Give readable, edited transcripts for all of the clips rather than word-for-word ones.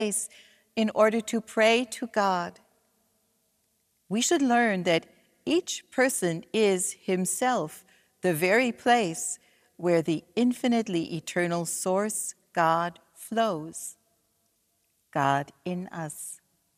place in order to pray to God. We should learn that each person is himself the very place where the infinitely eternal source, God, flows. God in us.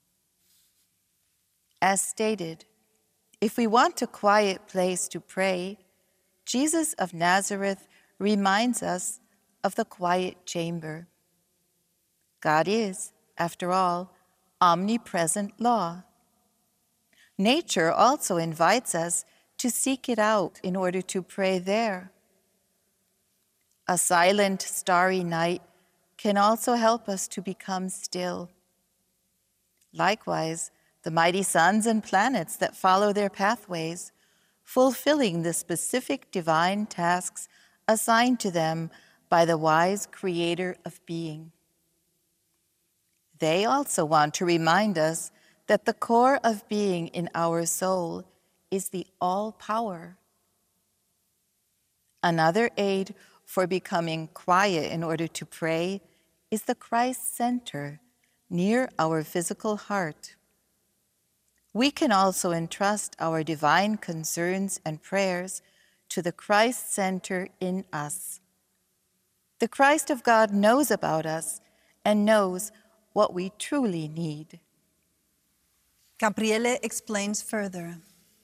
As stated, if we want a quiet place to pray, Jesus of Nazareth reminds us of the quiet chamber. God is, after all, omnipresent law. Nature also invites us to seek it out in order to pray there. A silent, starry night can also help us to become still. Likewise, the mighty suns and planets that follow their pathways, fulfilling the specific divine tasks assigned to them by the wise Creator of being. They also want to remind us that the core of being in our soul is the all-power. Another aid for becoming quiet in order to pray is the Christ Center near our physical heart. We can also entrust our divine concerns and prayers to the Christ Center in us. The Christ of God knows about us and knows what we truly need. Gabriele explains further.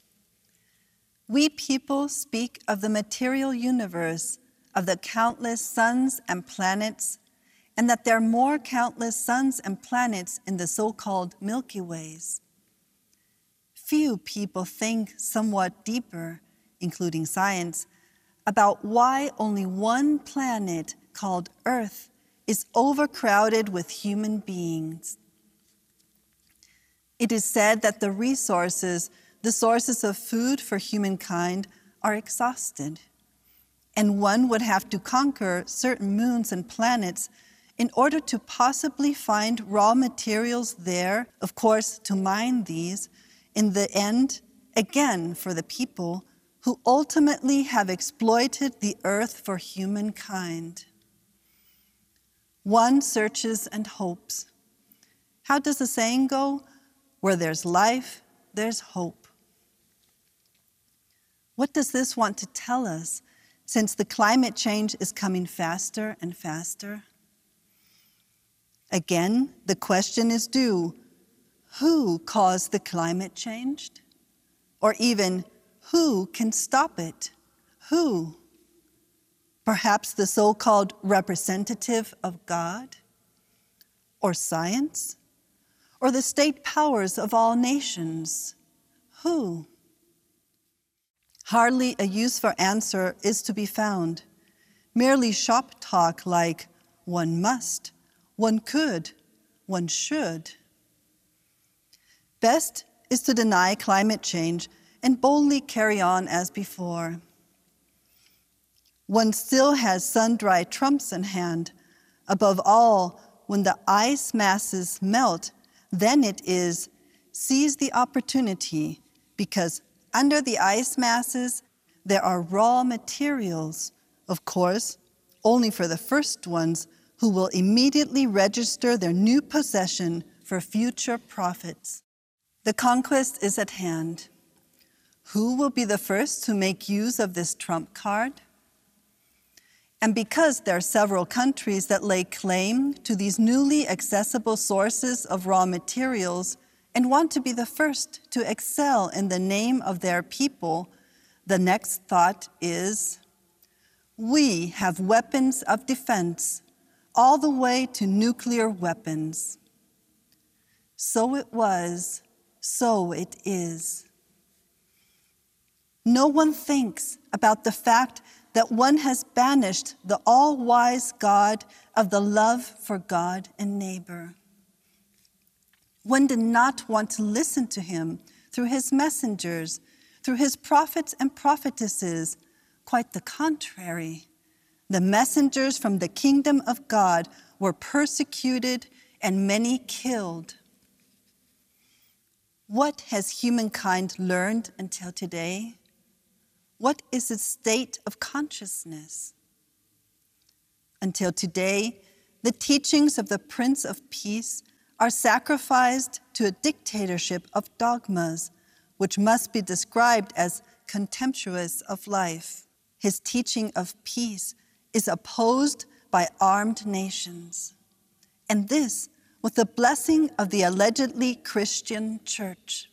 We people speak of the material universe, of the countless suns and planets, and that there are more countless suns and planets in the so-called Milky Ways. Few people think somewhat deeper, including science, about why only one planet called Earth is overcrowded with human beings. It is said that the sources of food for humankind are exhausted, and one would have to conquer certain moons and planets in order to possibly find raw materials there, of course, to mine these, in the end, again for the people who ultimately have exploited the earth for humankind. One searches and hopes. How does the saying go? Where there's life, there's hope. What does this want to tell us, since the climate change is coming faster and faster? Again, the question is due: who caused the climate change? Or even, who can stop it? Who? Perhaps the so-called representative of God? Or science? Or the state powers of all nations? Who? Hardly a useful answer is to be found. Merely shop talk like, one must, one could, one should. Best is to deny climate change and boldly carry on as before. One still has sun-dried trumps in hand. Above all, when the ice masses melt, then it is seize the opportunity, because under the ice masses there are raw materials, of course, only for the first ones who will immediately register their new possession for future profits. The conquest is at hand. Who will be the first to make use of this trump card? And because there are several countries that lay claim to these newly accessible sources of raw materials and want to be the first to excel in the name of their people, the next thought is, we have weapons of defense, all the way to nuclear weapons. So it was, so it is. No one thinks about the fact that one has banished the all-wise God of the love for God and neighbor. One did not want to listen to him through his messengers, through his prophets and prophetesses. Quite the contrary. The messengers from the kingdom of God were persecuted and many killed. What has humankind learned until today? What is its state of consciousness? Until today, the teachings of the Prince of Peace are sacrificed to a dictatorship of dogmas, which must be described as contemptuous of life. His teaching of peace is opposed by armed nations. And this with the blessing of the allegedly Christian church.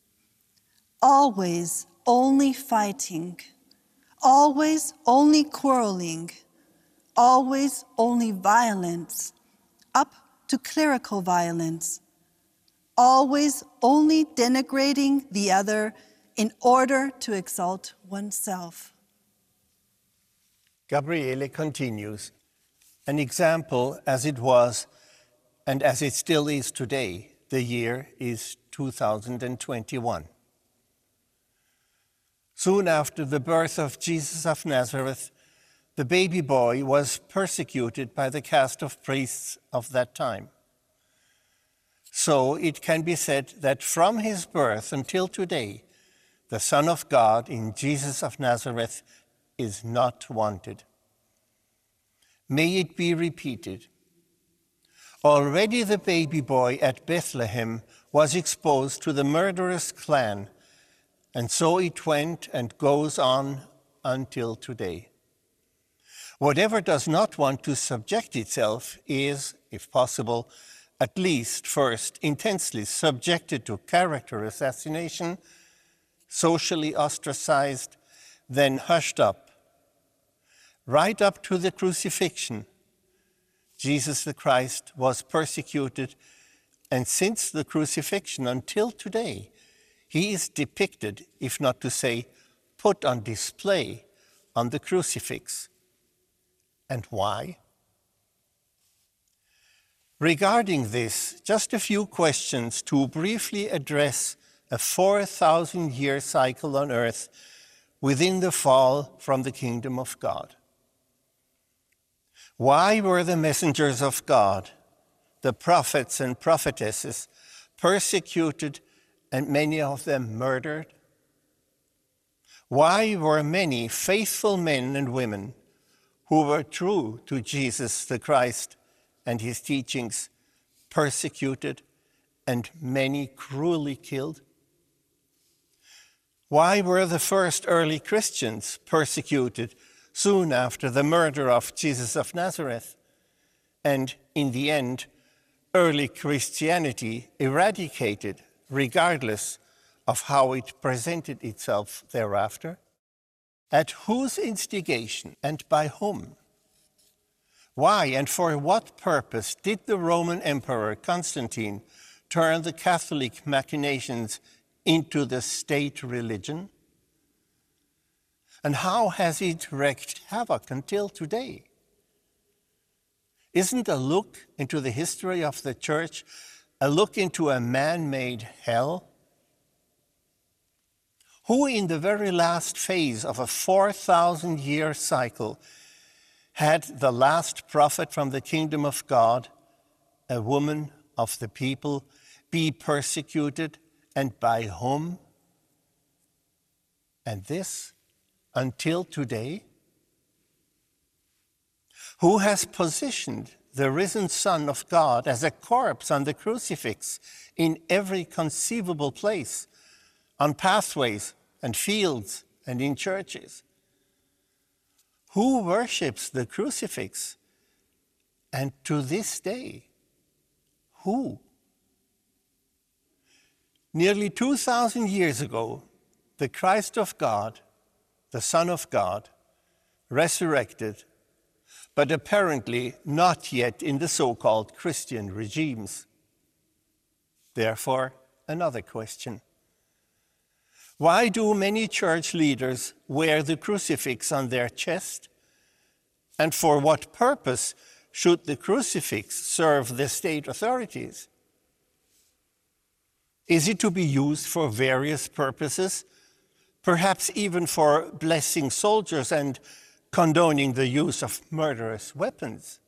Always only fighting, always only quarreling, always only violence, up to clerical violence, always only denigrating the other in order to exalt oneself. Gabriele continues, an example as it was and as it still is today. The year is 2021. Soon after the birth of Jesus of Nazareth, the baby boy was persecuted by the caste of priests of that time. So it can be said that from his birth until today, the Son of God in Jesus of Nazareth is not wanted. May it be repeated. Already the baby boy at Bethlehem was exposed to the murderous clan, and so it went and goes on until today. Whatever does not want to subject itself is, if possible, at least first intensely subjected to character assassination, socially ostracized, then hushed up. Right up to the crucifixion, Jesus the Christ was persecuted, and since the crucifixion until today, he is depicted, if not to say, put on display on the crucifix. And why? Regarding this, just a few questions to briefly address a 4,000-year cycle on earth within the fall from the kingdom of God. Why were the messengers of God, the prophets and prophetesses, persecuted and many of them murdered? Why were many faithful men and women who were true to Jesus the Christ and his teachings persecuted and many cruelly killed? Why were the first early Christians persecuted soon after the murder of Jesus of Nazareth, and in the end, early Christianity eradicated regardless of how it presented itself thereafter? At whose instigation and by whom? Why and for what purpose did the Roman Emperor Constantine turn the Catholic machinations into the state religion? And how has it wreaked havoc until today? Isn't a look into the history of the Church a look into a man-made hell? Who in the very last phase of a 4,000-year cycle had the last prophet from the kingdom of God, a woman of the people, be persecuted, and by whom? And this until today? Who has positioned the risen Son of God as a corpse on the crucifix in every conceivable place, on pathways and fields and in churches? Who worships the crucifix? And to this day, who? Nearly 2,000 years ago, the Christ of God, the Son of God, resurrected, but apparently not yet in the so-called Christian regimes. Therefore, another question. Why do many church leaders wear the crucifix on their chest? And for what purpose should the crucifix serve the state authorities? Is it to be used for various purposes, perhaps even for blessing soldiers and condoning the use of murderous weapons?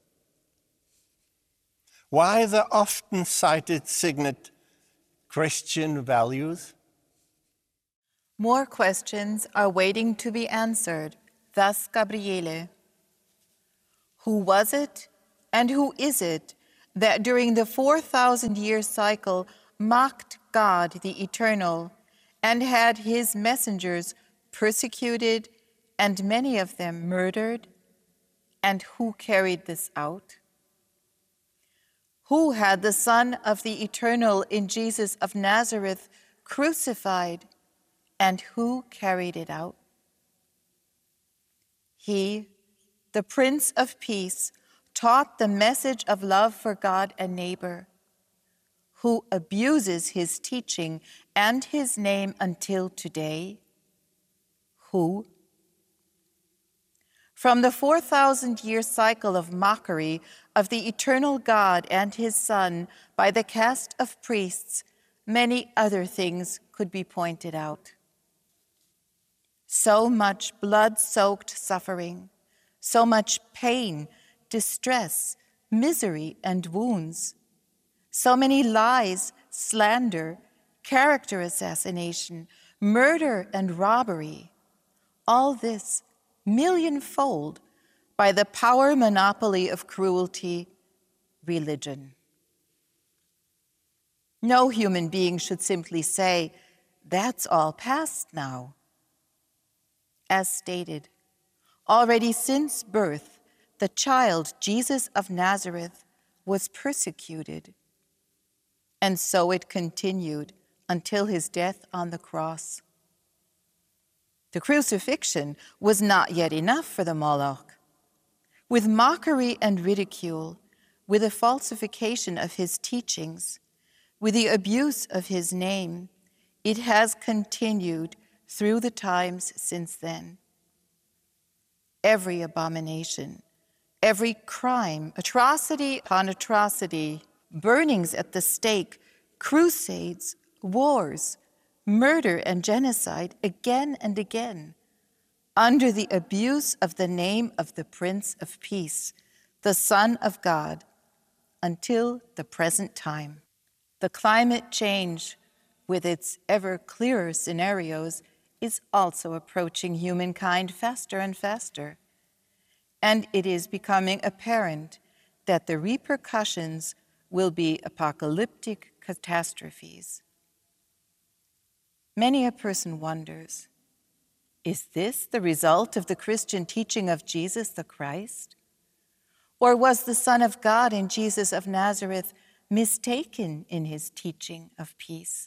Why the often cited signet, Christian values? More questions are waiting to be answered. Thus Gabriele. Who was it and who is it that during the 4,000-year cycle mocked God the Eternal and had his messengers persecuted and many of them murdered? And who carried this out? Who had the Son of the Eternal in Jesus of Nazareth crucified, and who carried it out? He, the Prince of Peace, taught the message of love for God and neighbor. Who abuses his teaching and his name until today? Who? From the 4,000-year cycle of mockery of the eternal God and his Son by the caste of priests, many other things could be pointed out. So much blood-soaked suffering, so much pain, distress, misery, and wounds, so many lies, slander, character assassination, murder, and robbery, all this millionfold by the power monopoly of cruelty, religion. No human being should simply say, "That's all past now." As stated, already since birth, the child Jesus of Nazareth was persecuted, and so it continued until his death on the cross. The crucifixion was not yet enough for the Moloch. With mockery and ridicule, with the falsification of his teachings, with the abuse of his name, it has continued through the times since then. Every abomination, every crime, atrocity upon atrocity, burnings at the stake, crusades, wars, murder and genocide again and again, under the abuse of the name of the Prince of Peace, the Son of God, until the present time. The climate change, with its ever clearer scenarios, is also approaching humankind faster and faster, and it is becoming apparent that the repercussions will be apocalyptic catastrophes. Many a person wonders, is this the result of the Christian teaching of Jesus the Christ? Or was the Son of God in Jesus of Nazareth mistaken in his teaching of peace?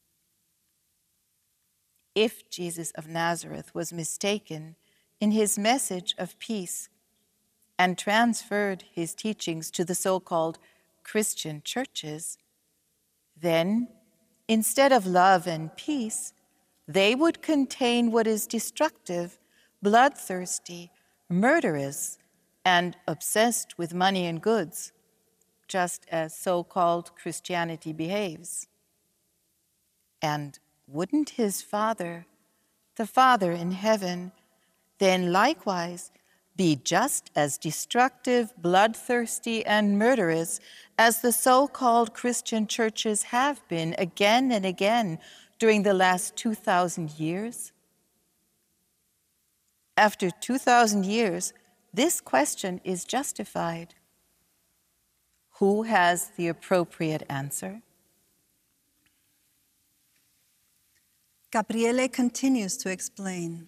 If Jesus of Nazareth was mistaken in his message of peace and transferred his teachings to the so-called Christian churches, then, instead of love and peace, they would contain what is destructive, bloodthirsty, murderous, and obsessed with money and goods, just as so-called Christianity behaves. And wouldn't his Father, the Father in heaven, then likewise be just as destructive, bloodthirsty, and murderous as the so-called Christian churches have been again and again during the last 2,000 years? After 2,000 years, this question is justified. Who has the appropriate answer? Gabriele continues to explain.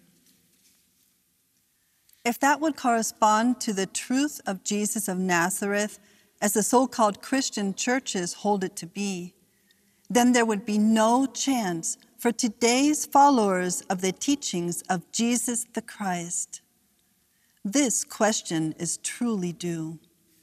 If that would correspond to the truth of Jesus of Nazareth as the so-called Christian churches hold it to be, then there would be no chance for today's followers of the teachings of Jesus the Christ. This question is truly due.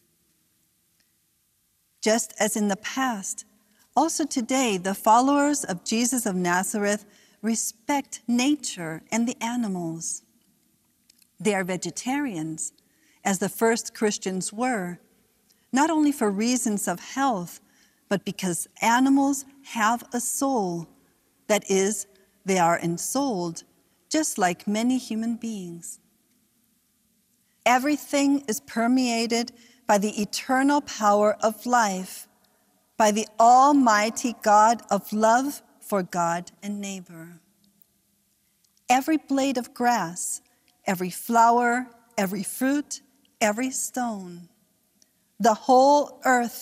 Just as in the past, also today the followers of Jesus of Nazareth respect nature and the animals. They are vegetarians, as the first Christians were, not only for reasons of health, but because animals have a soul. That is, they are ensouled, just like many human beings. Everything is permeated by the eternal power of life, by the almighty God of love for God and neighbor. Every blade of grass, every flower, every fruit, every stone, the whole earth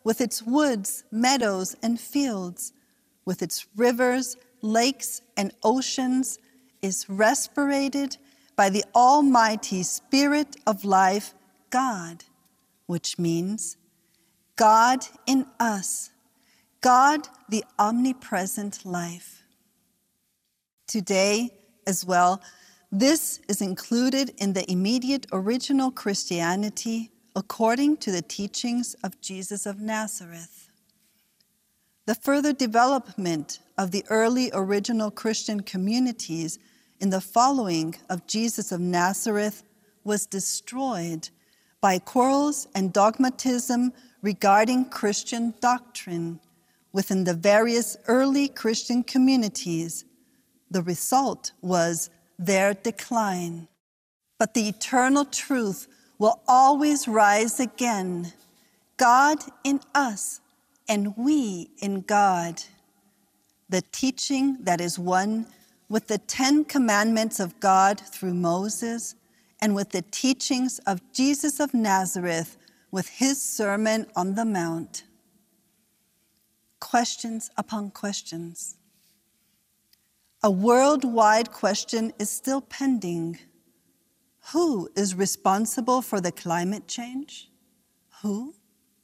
with its woods, meadows, and fields, with its rivers, lakes, and oceans, is respirated by the Almighty Spirit of life, God, which means God in us, God the omnipresent life. Today, as well, this is included in the immediate original Christianity according to the teachings of Jesus of Nazareth. The further development of the early original Christian communities in the following of Jesus of Nazareth was destroyed by quarrels and dogmatism regarding Christian doctrine within the various early Christian communities. The result was their decline. But the eternal truth will always rise again, God in us and we in God. The teaching that is one with the 10 commandments of God through Moses and with the teachings of Jesus of Nazareth with his Sermon on the Mount. Questions upon questions. A worldwide question is still pending. Who is responsible for the climate change? Who?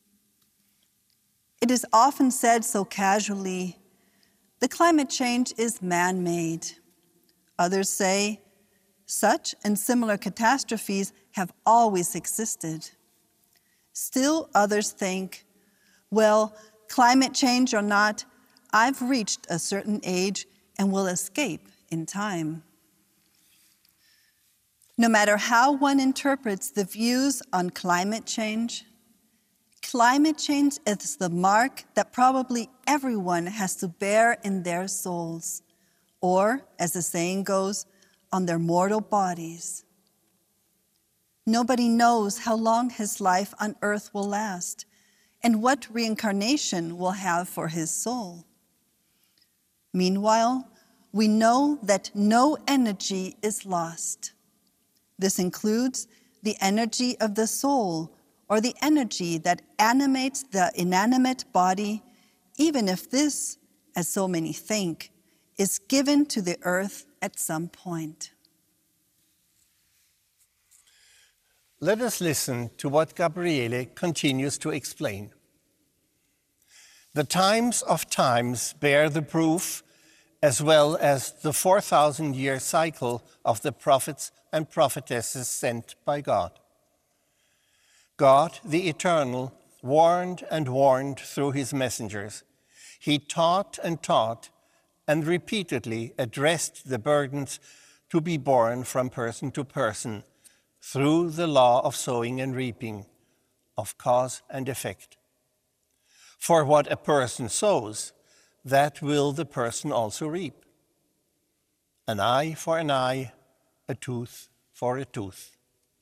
It is often said so casually, the climate change is man-made. Others say, such and similar catastrophes have always existed. Still others think, well, climate change or not, I've reached a certain age and will escape in time. No matter how one interprets the views on climate change is the mark that probably everyone has to bear in their souls, or, as the saying goes, on their mortal bodies. Nobody knows how long his life on earth will last and what reincarnation will have for his soul. Meanwhile, we know that no energy is lost. This includes the energy of the soul, or the energy that animates the inanimate body, even if this, as so many think, is given to the earth at some point. Let us listen to what Gabriele continues to explain. The times of times bear the proof, as well as the 4,000-year cycle of the prophets and prophetesses sent by God. God, the Eternal, warned and warned through his messengers. He taught and repeatedly addressed the burdens to be borne from person to person through the law of sowing and reaping, of cause and effect. For what a person sows, that will the person also reap. An eye for an eye, a tooth for a tooth.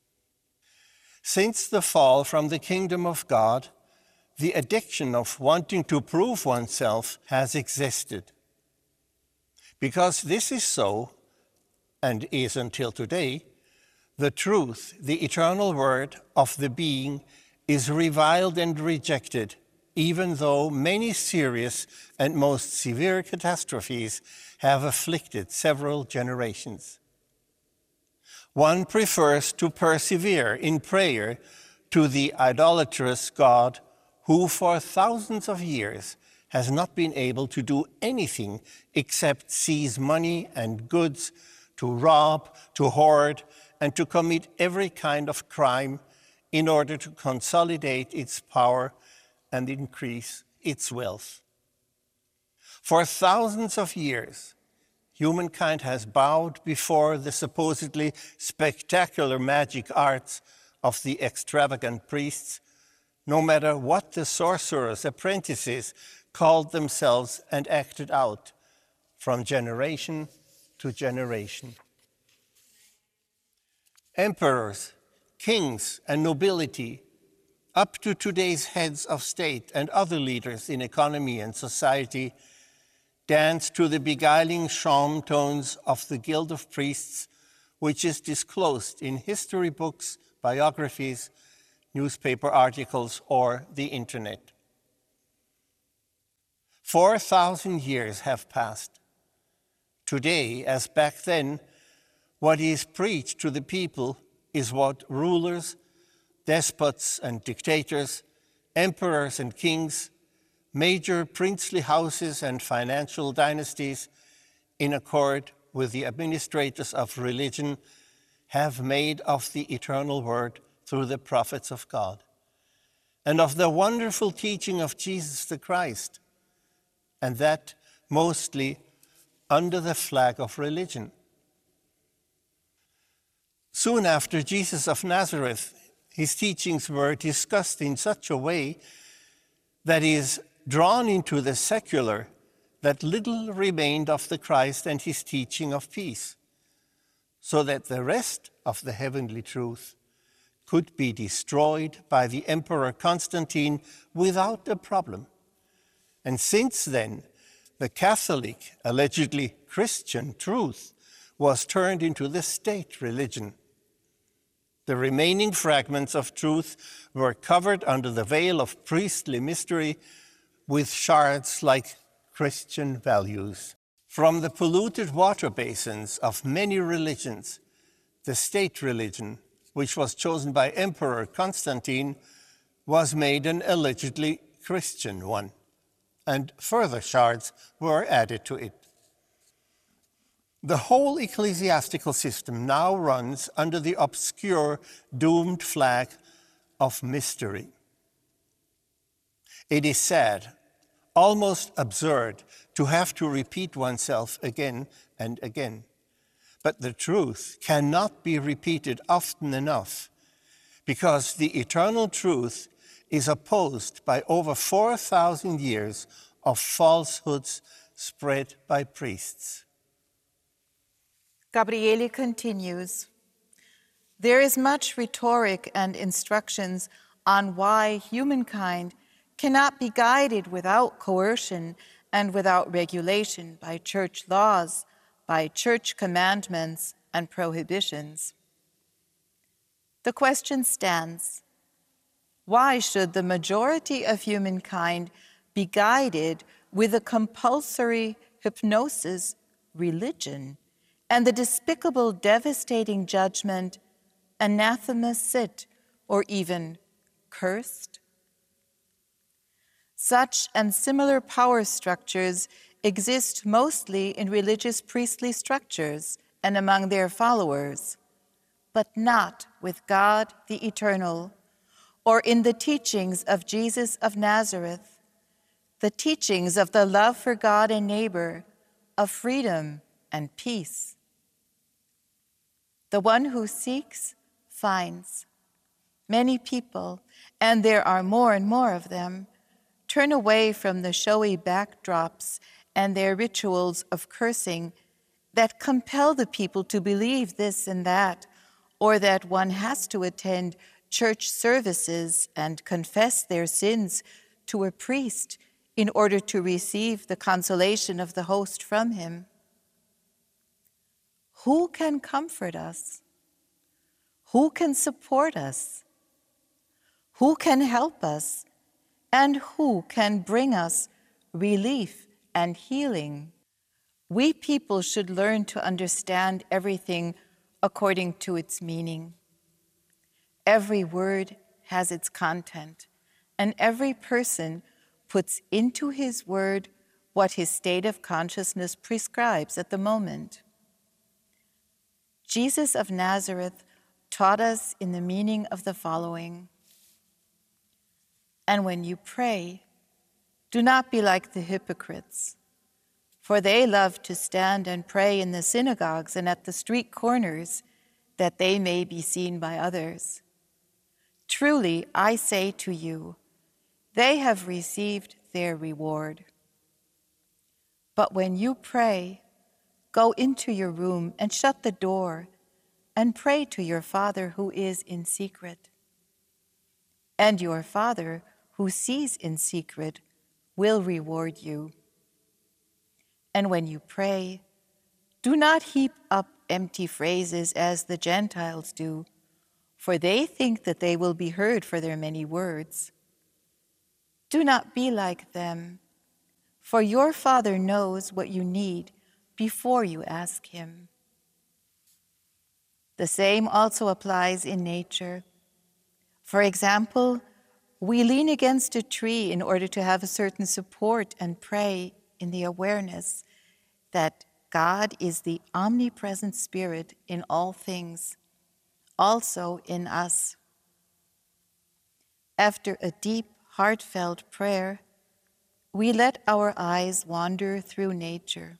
Since the fall from the kingdom of God, the addiction of wanting to prove oneself has existed. Because this is so, and is until today, the truth, the eternal word of the being, is reviled and rejected, even though many serious and most severe catastrophes have afflicted several generations. One prefers to persevere in prayer to the idolatrous God who for thousands of years has not been able to do anything except seize money and goods, to rob, to hoard, and to commit every kind of crime in order to consolidate its power and increase its wealth. For thousands of years, humankind has bowed before the supposedly spectacular magic arts of the extravagant priests, no matter what the sorcerers' apprentices called themselves and acted out from generation to generation. Emperors, kings, and nobility, up to today's heads of state and other leaders in economy and society, dance to the beguiling sham tones of the Guild of Priests, which is disclosed in history books, biographies, newspaper articles, or the internet. 4,000 years have passed. Today, as back then, what is preached to the people is what rulers, despots and dictators, emperors and kings, major princely houses and financial dynasties, in accord with the administrators of religion, have made of the eternal word through the prophets of God, and of the wonderful teaching of Jesus the Christ, and that mostly under the flag of religion. Soon after Jesus of Nazareth, his teachings were discussed in such a way that is drawn into the secular that little remained of the Christ and his teaching of peace, so that the rest of the heavenly truth could be destroyed by the Emperor Constantine without a problem. And since then, the Catholic, allegedly Christian truth was turned into the state religion. The remaining fragments of truth were covered under the veil of priestly mystery with shards like Christian values. From the polluted water basins of many religions, the state religion, which was chosen by Emperor Constantine, was made an allegedly Christian one, and further shards were added to it. The whole ecclesiastical system now runs under the obscure, doomed flag of mystery. It is sad, almost absurd, to have to repeat oneself again and again. But the truth cannot be repeated often enough, because the eternal truth is opposed by over 4,000 years of falsehoods spread by priests. Gabriele continues, there is much rhetoric and instructions on why humankind cannot be guided without coercion and without regulation by church laws, by church commandments and prohibitions. The question stands, why should the majority of humankind be guided with a compulsory hypnosis, religion, and the despicable, devastating judgment, anathema sit, or even cursed? Such and similar power structures exist mostly in religious priestly structures and among their followers, but not with God the Eternal, or in the teachings of Jesus of Nazareth, the teachings of the love for God and neighbor, of freedom and peace. The one who seeks finds. Many people, and there are more and more of them, turn away from the showy backdrops and their rituals of cursing that compel the people to believe this and that, or that one has to attend church services and confess their sins to a priest in order to receive the consolation of the host from him. Who can comfort us? Who can support us? Who can help us? And who can bring us relief and healing? We people should learn to understand everything according to its meaning. Every word has its content, and every person puts into his word what his state of consciousness prescribes at the moment. Jesus of Nazareth taught us in the meaning of the following: and when you pray, do not be like the hypocrites, for they love to stand and pray in the synagogues and at the street corners, that they may be seen by others. Truly, I say to you, they have received their reward. But when you pray, go into your room and shut the door and pray to your Father who is in secret. And your Father who sees in secret will reward you. And when you pray, do not heap up empty phrases as the Gentiles do, for they think that they will be heard for their many words. Do not be like them, for your Father knows what you need before you ask him. The same also applies in nature. For example, we lean against a tree in order to have a certain support and pray in the awareness that God is the omnipresent Spirit in all things, also in us. After a deep, heartfelt prayer, we let our eyes wander through nature.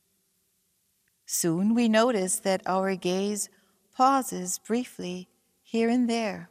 Soon we notice that our gaze pauses briefly here and there.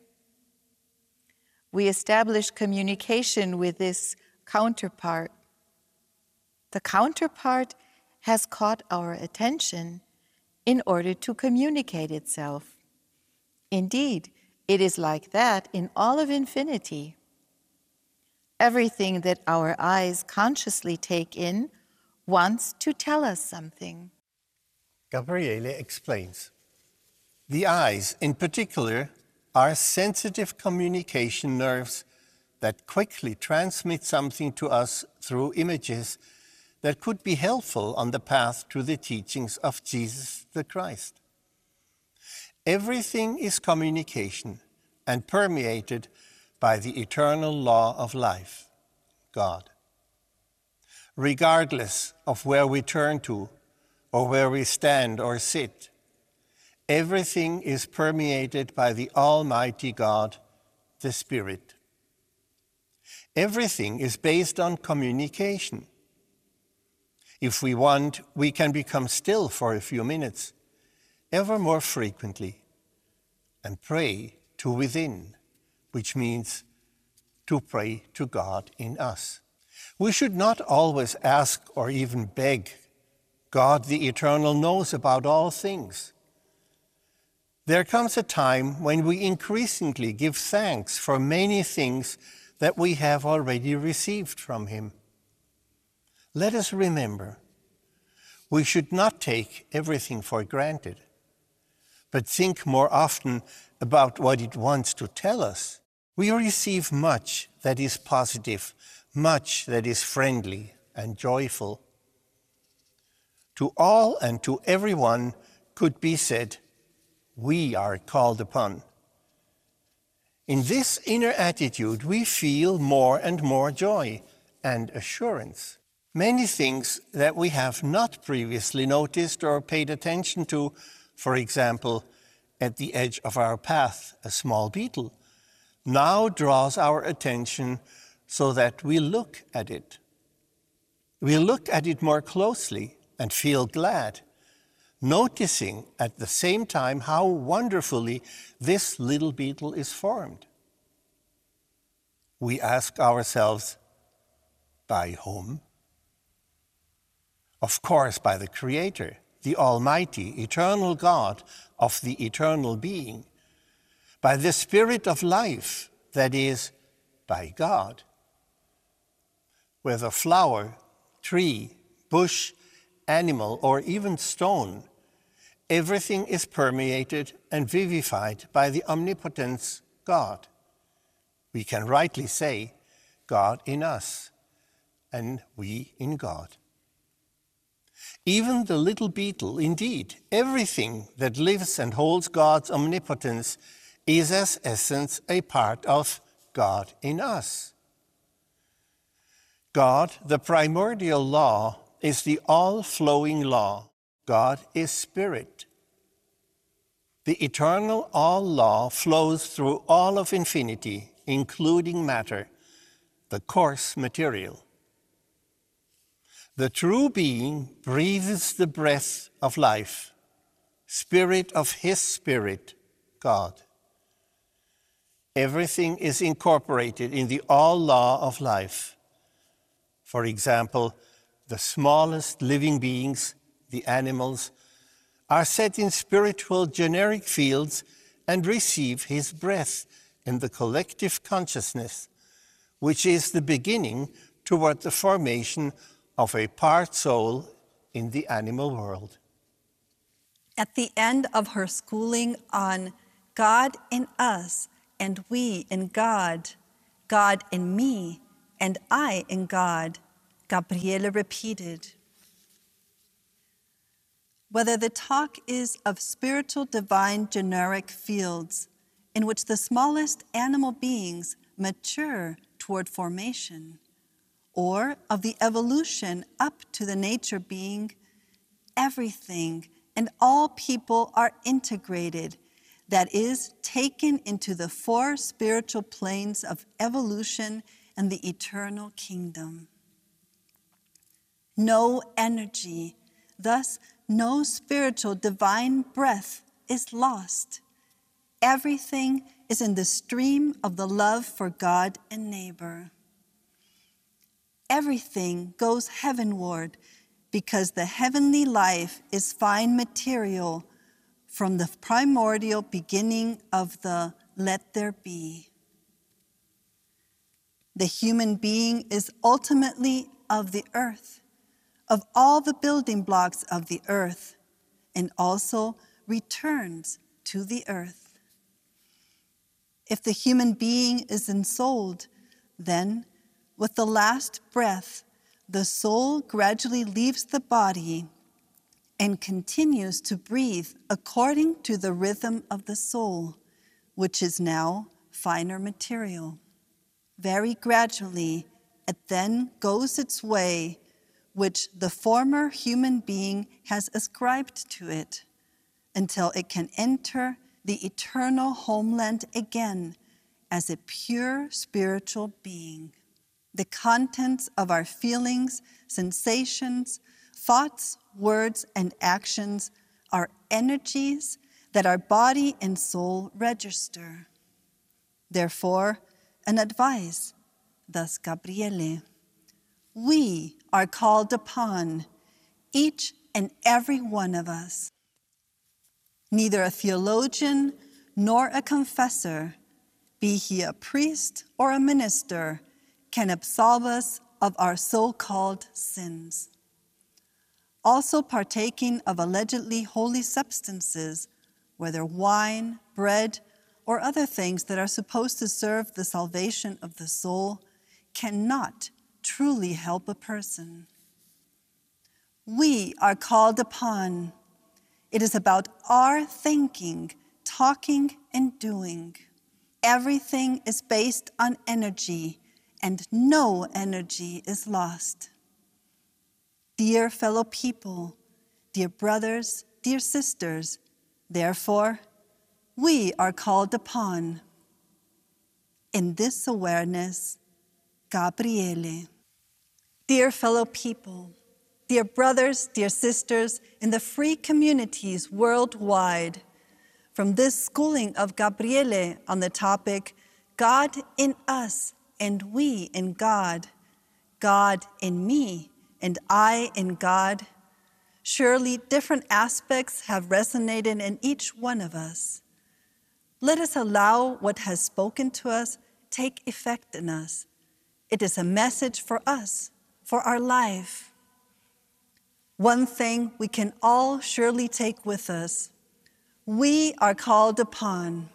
We establish communication with this counterpart. The counterpart has caught our attention in order to communicate itself. Indeed, it is like that in all of infinity. Everything that our eyes consciously take in wants to tell us something. Gabriele explains. The eyes, in particular, are sensitive communication nerves that quickly transmit something to us through images that could be helpful on the path to the teachings of Jesus the Christ. Everything is communication and permeated by the eternal law of life, God. Regardless of where we turn to, or where we stand or sit, everything is permeated by the Almighty God, the Spirit. Everything is based on communication. If we want, we can become still for a few minutes, ever more frequently, and pray to within, which means to pray to God in us. We should not always ask or even beg. God the Eternal knows about all things. There comes a time when we increasingly give thanks for many things that we have already received from him. Let us remember, we should not take everything for granted, but think more often about what it wants to tell us. We receive much that is positive, much that is friendly and joyful. To all and to everyone could be said, we are called upon. In this inner attitude, we feel more and more joy and assurance. Many things that we have not previously noticed or paid attention to, for example, at the edge of our path, a small beetle, now draws our attention so that we look at it. We look at it more closely and feel glad, noticing at the same time how wonderfully this little beetle is formed. We ask ourselves, by whom? Of course, by the Creator, the Almighty, eternal God of the eternal being, by the Spirit of life, that is, by God. Whether flower, tree, bush, animal, or even stone, everything is permeated and vivified by the omnipotence God. We can rightly say, God in us, and we in God. Even the little beetle, indeed, everything that lives and holds God's omnipotence is as essence a part of God in us. God, the primordial law, is the all-flowing law. God is spirit. The eternal all-law flows through all of infinity, including matter, the coarse material. The true being breathes the breath of life, spirit of his spirit, God. Everything is incorporated in the all-law of life. For example, the smallest living beings, the animals, are set in spiritual generic fields and receive his breath in the collective consciousness, which is the beginning toward the formation of a part soul in the animal world. At the end of her schooling on God in us and we in God, God in me and I in God, Gabriele repeated. Whether the talk is of spiritual divine generic fields in which the smallest animal beings mature toward formation, or of the evolution up to the nature being, everything and all people are integrated, that is, taken into the four spiritual planes of evolution and the eternal kingdom. No energy, thus no spiritual divine breath is lost. Everything is in the stream of the love for God and neighbor. Everything goes heavenward because the heavenly life is fine material from the primordial beginning of the let there be. The human being is ultimately of the earth, of all the building blocks of the earth, and also returns to the earth. If the human being is ensouled, then, with the last breath, the soul gradually leaves the body and continues to breathe according to the rhythm of the soul, which is now finer material. Very gradually, it then goes its way, which the former human being has ascribed to it, until it can enter the eternal homeland again as a pure spiritual being. The contents of our feelings, sensations, thoughts, words, and actions are energies that our body and soul register. Therefore, an advice, thus Gabriele, we are called upon, each and every one of us. Neither a theologian nor a confessor, be he a priest or a minister, can absolve us of our so-called sins. Also partaking of allegedly holy substances, whether wine, bread, or other things that are supposed to serve the salvation of the soul, cannot truly help a person. We are called upon. It is about our thinking, talking, and doing. Everything is based on energy, and no energy is lost. Dear fellow people, dear brothers, dear sisters, therefore, we are called upon. In this awareness, Gabriele. Dear fellow people, dear brothers, dear sisters in the free communities worldwide, from this schooling of Gabriele on the topic, God in us and we in God, God in me and I in God, surely different aspects have resonated in each one of us. Let us allow what has spoken to us take effect in us. It is a message for us, for our life. One thing we can all surely take with us: we are called upon.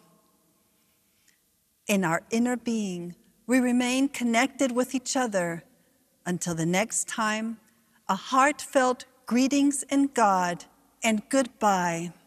In our inner being, we remain connected with each other until the next time. A heartfelt greetings in God and goodbye.